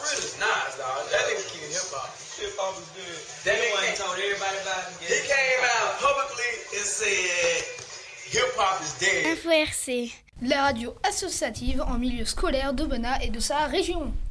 really? Nas, dog. That nigga king hip hop. Hip hop is good. That nigga told everybody about it. He came out publicly and said hip hop is dead. Info RC, la radio associative en milieu scolaire d'Aubenas et de sa région.